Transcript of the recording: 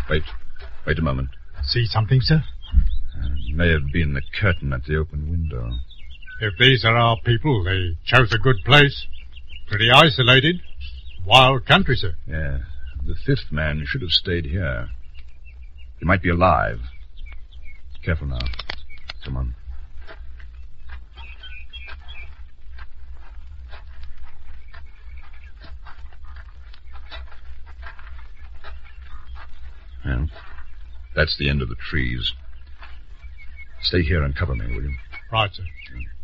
Wait a moment. See something, sir? It may have been the curtain at the open window. If these are our people, they chose a good place. Pretty isolated. Wild country, sir. Yeah. The fifth man should have stayed here. He might be alive. Careful now. Come on. Well, that's the end of the trees. Stay here and cover me, will you? Right, sir. Yeah.